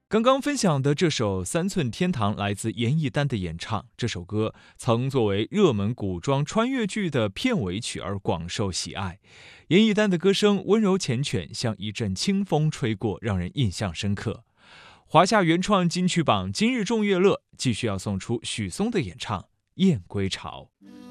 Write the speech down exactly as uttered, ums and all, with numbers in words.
刚刚分享的这首《三寸天堂》来自严艺丹的演唱，这首歌曾作为热门古装穿越剧的片尾曲而广受喜爱。严艺丹的歌声温柔缱绻，像一阵清风吹过，让人印象深刻。华夏原创金曲榜今日众乐乐继续要送出许嵩的演唱《燕归巢》。